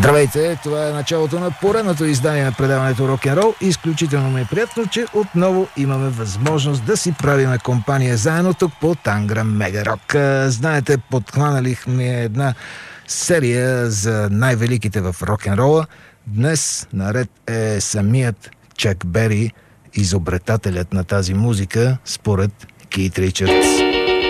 Здравейте, това е началото на поредното издание на предаването Рок-н-рол. Изключително ми е приятно, че отново имаме възможност да си правим компания заедно тук по Танграм Мега Рок. Знаете, подхваналихме една серия за най-великите в рок-н-рола. Днес наред е самият Чак Бери, изобретателят на тази музика, според Кит Ричардс.